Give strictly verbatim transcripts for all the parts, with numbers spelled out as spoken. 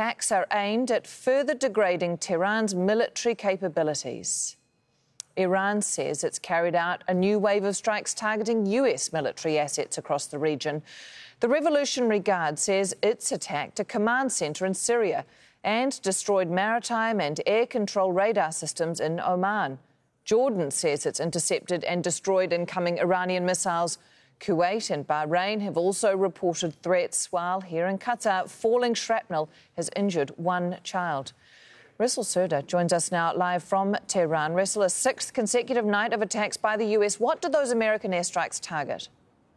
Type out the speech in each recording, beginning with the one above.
attacks are aimed at further degrading Tehran's military capabilities. Iran says it's carried out a new wave of strikes targeting U S military assets across the region. The Revolutionary Guard says it's attacked a command centre in Syria and destroyed maritime and air control radar systems in Oman. Jordan says it's intercepted and destroyed incoming Iranian missiles. Kuwait and Bahrain have also reported threats, while here in Qatar, falling shrapnel has injured one child. Ressel Surda joins us now live from Tehran. Ressel, a sixth consecutive night of attacks by the U S. What did those American airstrikes target?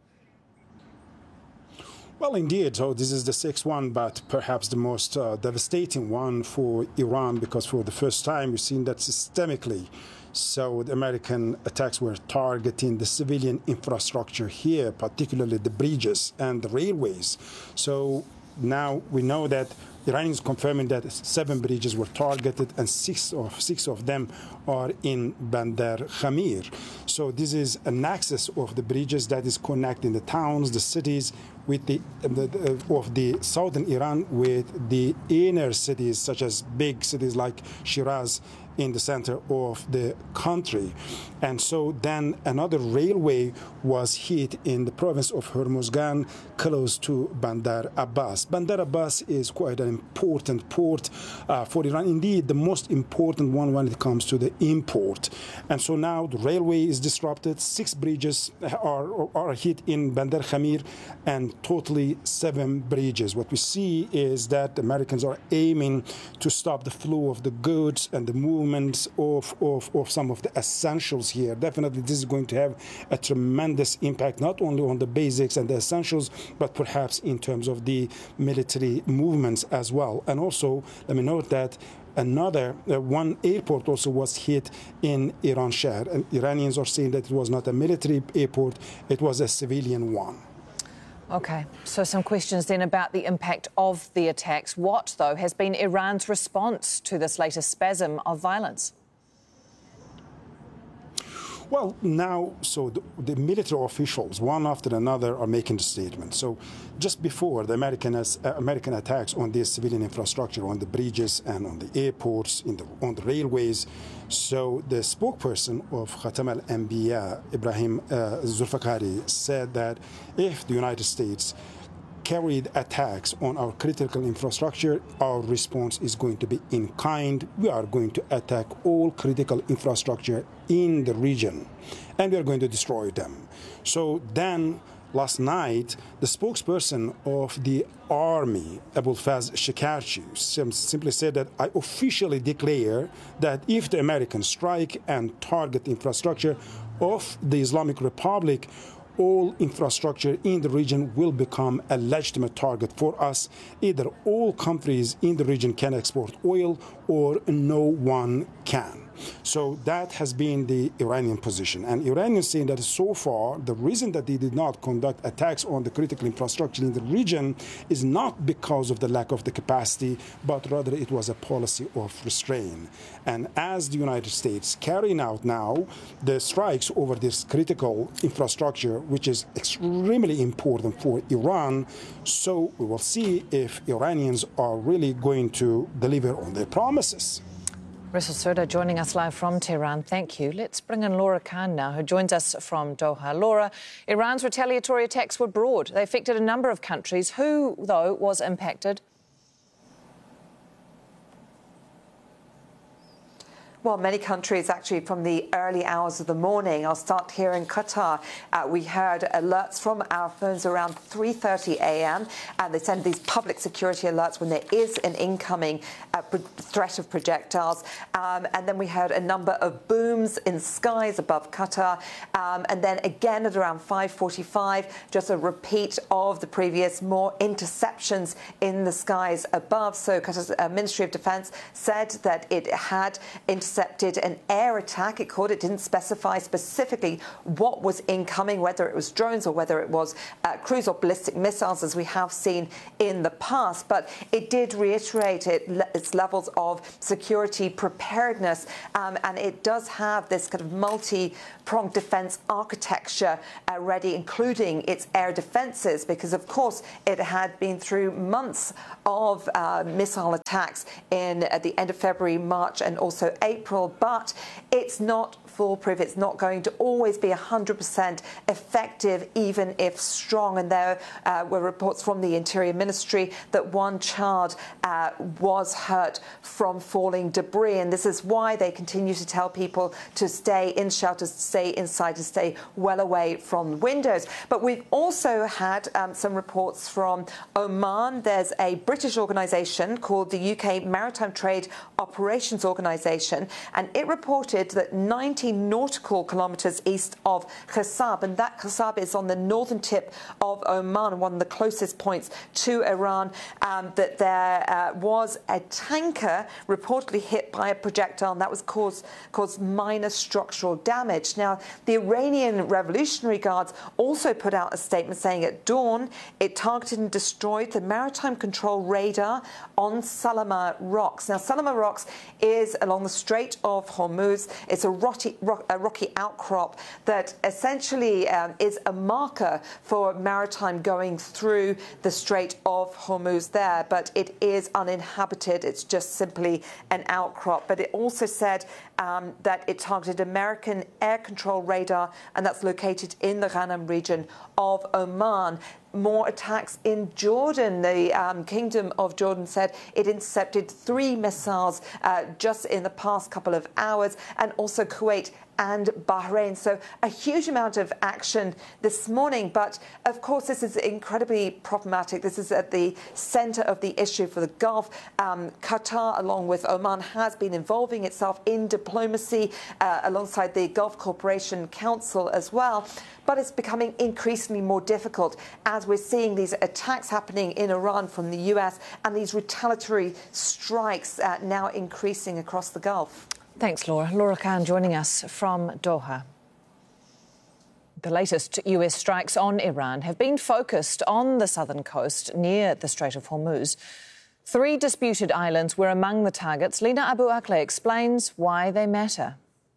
Well, indeed, so this is the sixth one, but perhaps the most uh, devastating one for Iran, because for the first time we've seen that systemically. So the American attacks were targeting the civilian infrastructure here, particularly the bridges and the railways. So now we know that Iranians confirming that seven bridges were targeted and six of six of them are in Bandar Khamir. So this is an axis of the bridges that is connecting the towns, the cities, with the, the, the of the southern Iran with the inner cities, such as big cities like Shiraz in the center of the country. And so then another railway was hit in the province of Hormozgan, close to Bandar Abbas. Bandar Abbas is quite an important port uh, for Iran, indeed the most important one when it comes to the import. And so now the railway is disrupted, six bridges are, are hit in Bandar Khamir, and totally seven bridges. What we see is that the Americans are aiming to stop the flow of the goods and the movement Of, of, of some of the essentials here. Definitely this is going to have a tremendous impact, not only on the basics and the essentials, but perhaps in terms of the military movements as well. And also, let me note that another uh, one airport also was hit in Iran Shahr. And Iranians are saying that it was not a military airport, it was a civilian one. OK, so some questions then about the impact of the attacks. What, though, has been Iran's response to this latest spasm of violence? Well, now, so the, the military officials, one after another, are making the statement. So just before the American, uh, American attacks on the civilian infrastructure, on the bridges and on the airports, in the, on the railways, so the spokesperson of Khatam al-Anbiya, Ibrahim uh, Zulfikari, said that if the United States carried attacks on our critical infrastructure, our response is going to be in kind. We are going to attack all critical infrastructure in the region, and we are going to destroy them. So then, last night, the spokesperson of the army, Abulfaz Shekarchi, simply said that I officially declare that if the Americans strike and target infrastructure of the Islamic Republic, all infrastructure in the region will become a legitimate target for us. Either all countries in the region can export oil or no one can. So that has been the Iranian position. And Iranians saying that so far, the reason that they did not conduct attacks on the critical infrastructure in the region is not because of the lack of the capacity, but rather it was a policy of restraint. And as the United States carrying out now the strikes over this critical infrastructure, which is extremely important for Iran, so we will see if Iranians are really going to deliver on their promises. Ressel Surda joining us live from Tehran. Thank you. Let's bring in Laura Khan now, who joins us from Doha. Laura, Iran's retaliatory attacks were broad. They affected a number of countries. Who, though, was impacted? Well, many countries, actually, from the early hours of the morning. I'll start here in Qatar. Uh, we heard alerts from our phones around three thirty a m, and they send these public security alerts when there is an incoming uh, threat of projectiles. Um, and then we heard a number of booms in skies above Qatar. Um, and then again at around five forty-five, just a repeat of the previous, more interceptions in the skies above. So Qatar's uh, Ministry of Defence said that it had intercepted intercepted an air attack. It called it, didn't specify specifically what was incoming, whether it was drones or whether it was uh, cruise or ballistic missiles, as we have seen in the past. But it did reiterate it, its levels of security preparedness, um, and it does have this kind of multi-pronged defence architecture uh, ready, including its air defences, because, of course, it had been through months of uh, missile attacks in at the end of February, March and also April, but it's not foolproof. It's not going to always be one hundred percent effective, even if strong. And there uh, were reports from the Interior Ministry that one child uh, was hurt from falling debris. And this is why they continue to tell people to stay in shelters, to stay inside, to stay well away from windows. But we've also had um, some reports from Oman. There's a British organisation called the U K Maritime Trade Operations Organisation, and it reported that ninety nautical kilometres east of Qasab, and that Qasab is on the northern tip of Oman, one of the closest points to Iran, um, that there uh, was a tanker reportedly hit by a projectile, and that was caused, caused minor structural damage. Now, the Iranian Revolutionary Guards also put out a statement saying at dawn it targeted and destroyed the maritime control radar on Salama Rocks. Now, Salama Rocks is along the Strait of Hormuz. It's a rocky, rock, a rocky outcrop that essentially um, is a marker for maritime going through the Strait of Hormuz there, but it is uninhabited. It's just simply an outcrop. But it also said um, that it targeted American air control radar, and that's located in the Ghanam region of Oman. More attacks in Jordan. The um, Kingdom of Jordan said it intercepted three missiles uh, just in the past couple of hours, and also Kuwait and Bahrain. So a huge amount of action this morning. But of course, this is incredibly problematic. This is at the center of the issue for the Gulf. Um, Qatar, along with Oman, has been involving itself in diplomacy uh, alongside the Gulf Cooperation Council as well. But it's becoming increasingly more difficult as we're seeing these attacks happening in Iran from the U S and these retaliatory strikes uh, now increasing across the Gulf. Thanks, Laura. Laura Khan joining us from Doha. The latest U S strikes on Iran have been focused on the southern coast near the Strait of Hormuz. Three disputed islands were among the targets. Lina Abu Akleh explains why they matter.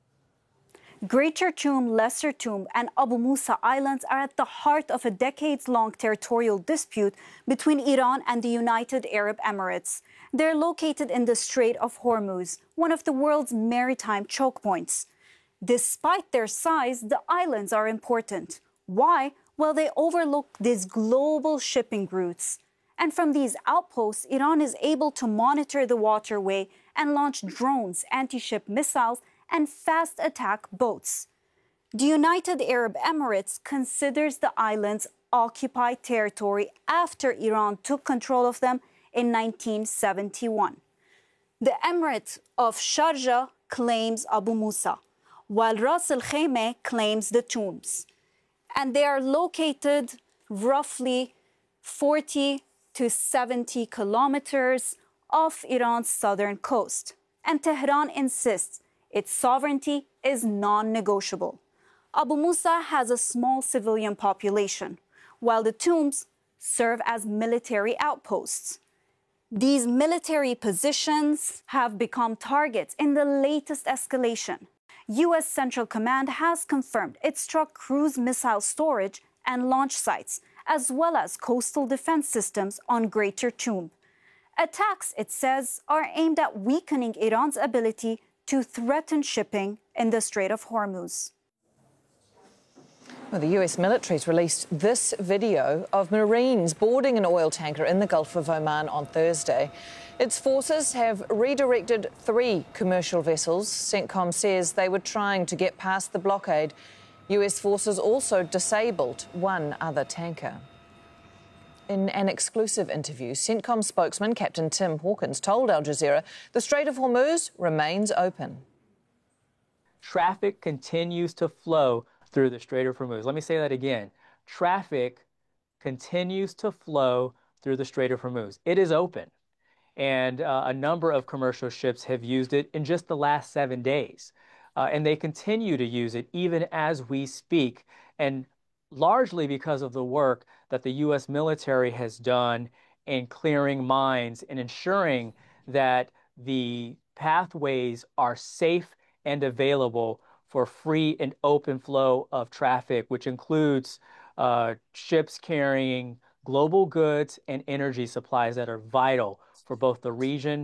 Greater Toom, Lesser Toom and Abu Musa Islands are at the heart of a decades-long territorial dispute between Iran and the United Arab Emirates. They're located in the Strait of Hormuz, one of the world's maritime choke points. Despite their size, the islands are important. Why? Well, they overlook these global shipping routes. And from these outposts, Iran is able to monitor the waterway and launch drones, anti-ship missiles, and fast attack boats. The United Arab Emirates considers the islands occupied territory after Iran took control of them in nineteen seventy-one. The Emirate of Sharjah claims Abu Musa, while Ras Al Khaimah claims the tombs. And they are located roughly forty to seventy kilometers off Iran's southern coast. And Tehran insists its sovereignty is non-negotiable. Abu Musa has a small civilian population, while the tombs serve as military outposts. These military positions have become targets in the latest escalation. U S Central Command has confirmed it struck cruise missile storage and launch sites, as well as coastal defense systems on Greater Toom. Attacks, it says, are aimed at weakening Iran's ability to threaten shipping in the Strait of Hormuz. Well, the U S military's released this video of Marines boarding an oil tanker in the Gulf of Oman on Thursday. Its forces have redirected three commercial vessels. CENTCOM says they were trying to get past the blockade. U S forces also disabled one other tanker. In an exclusive interview, CENTCOM spokesman Captain Tim Hawkins told Al Jazeera the Strait of Hormuz remains open. Traffic continues to flow through the Strait of Hormuz. Let me say that again. Traffic continues to flow through the Strait of Hormuz. It is open. and uh, a number of commercial ships have used it in just the last seven days. Uh, and they continue to use it even as we speak, and largely because of the work that the U S military has done in clearing mines and ensuring that the pathways are safe and available for free and open flow of traffic, which includes uh, ships carrying global goods and energy supplies that are vital for both the region